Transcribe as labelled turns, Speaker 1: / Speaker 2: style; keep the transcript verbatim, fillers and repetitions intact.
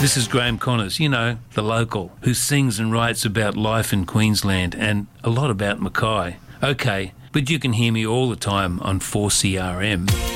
Speaker 1: This is Graham Connors, you know, the local, who sings and writes about life in Queensland and a lot about Mackay. Okay, but you can hear me all the time on four C R M.